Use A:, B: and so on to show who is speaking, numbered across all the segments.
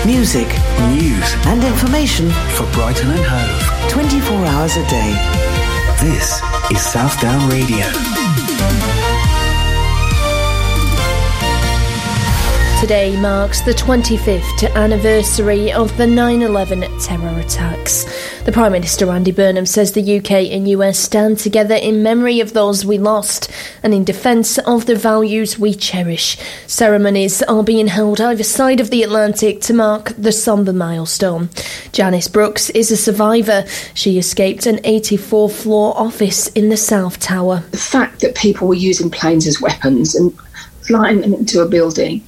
A: Music,
B: news
A: and information
B: for Brighton and Hove.
A: 24 hours a day.
B: This is Southdown Radio.
C: Today marks the 25th anniversary of the 9/11 terror attacks. The Prime Minister Andy Burnham says the UK and US stand together in memory of those we lost and in defence of the values we cherish. Ceremonies are being held either side of the Atlantic to mark the sombre milestone. Janice Brooks is a survivor. She escaped an 84th floor office in the South Tower.
D: The fact that people were using planes as weapons and flying them into a building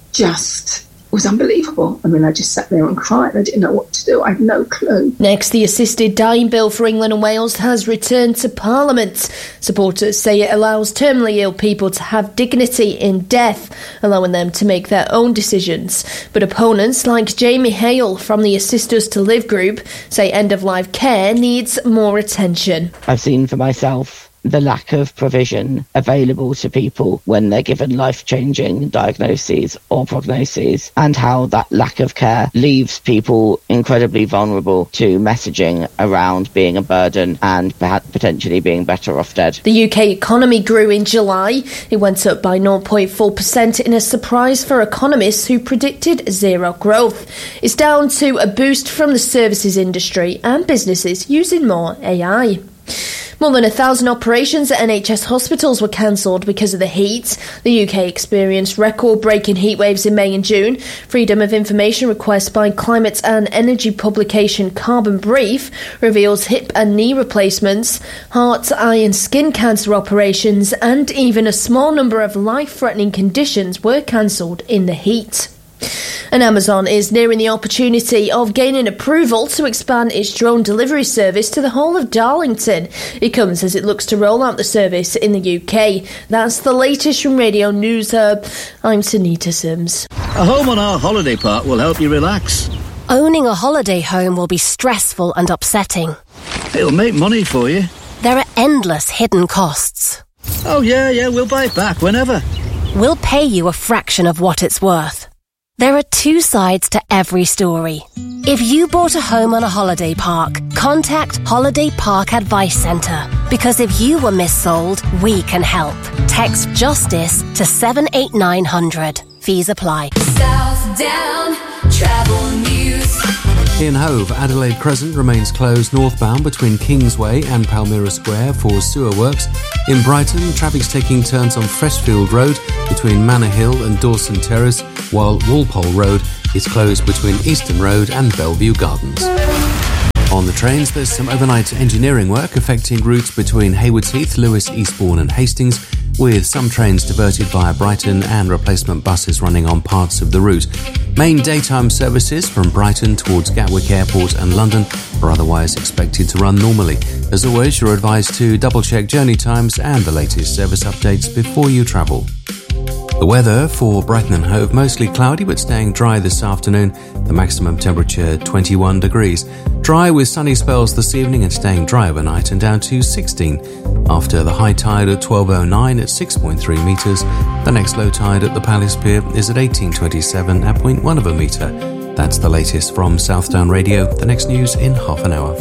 D: just was unbelievable. I mean, I just sat there and cried. I didn't know what to do. I had no clue.
C: Next, the assisted dying bill for England and Wales has returned to Parliament. Supporters say it allows terminally ill people to have dignity in death, allowing them to make their own decisions. But opponents like Jamie Hale from the Assist Us to Live group say end-of-life care needs more attention.
E: I've seen for myself the lack of provision available to people when they're given life-changing diagnoses or prognoses, and how that lack of care leaves people incredibly vulnerable to messaging around being a burden and potentially being better off dead.
C: The UK economy grew in July. It went up by 0.4% in a surprise for economists who predicted zero growth. It's down to a boost from the services industry and businesses using more AI. More than 1,000 operations at NHS hospitals were cancelled because of the heat. The UK experienced record-breaking heat waves in May and June. Freedom of Information request by climate and energy publication Carbon Brief reveals hip and knee replacements, heart, eye and skin cancer operations, and even a small number of life-threatening conditions were cancelled in the heat. And Amazon is nearing the opportunity of gaining approval to expand its drone delivery service to the whole of Darlington. It comes as it looks to roll out the service in the UK. That's the latest from Radio News Hub. I'm Sunita Sims.
F: A home on our holiday park will help you relax.
G: Owning a holiday home will be stressful and upsetting.
F: It'll make money for you.
G: There are endless hidden costs.
F: Oh yeah, we'll buy it back whenever.
G: We'll pay you a fraction of what it's worth. There are two sides to every story. If you bought a home on a holiday park, contact Holiday Park Advice Centre. Because if you were missold, we can help. Text JUSTICE to 78900. Fees apply.
H: Southdown Travel News.
I: In Hove, Adelaide Crescent remains closed northbound between Kingsway and Palmyra Square for sewer works. In Brighton, traffic's taking turns on Freshfield Road between Manor Hill and Dawson Terrace, while Walpole Road is closed between Easton Road and Bellevue Gardens. On the trains, there's some overnight engineering work affecting routes between Haywards Heath, Lewes, Eastbourne and Hastings, with some trains diverted via Brighton and replacement buses running on parts of the route. Main daytime services from Brighton towards Gatwick Airport and London are otherwise expected to run normally. As always, you're advised to double-check journey times and the latest service updates before you travel. The weather for Brighton and Hove, mostly cloudy but staying dry this afternoon. The maximum temperature 21 degrees. Dry with sunny spells this evening and staying dry overnight and down to 16. After the high tide at 12:09 at 6.3 metres, the next low tide at the Palace Pier is at 18:27 at 0.1 of a metre. That's the latest from Southdown Radio. The next news in half an hour.